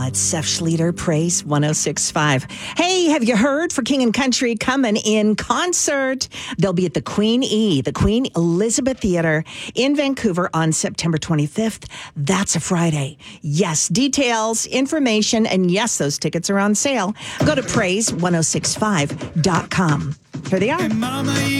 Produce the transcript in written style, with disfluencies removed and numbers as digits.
it's Seth Schleter, Praise 106.5. Hey, have you heard for King and Country coming in concert? They'll be at the Queen Elizabeth Theatre in Vancouver on September 25th. That's a Friday. Yes, details, information, and yes, those tickets are on sale. Go to praise1065.com. Here they are.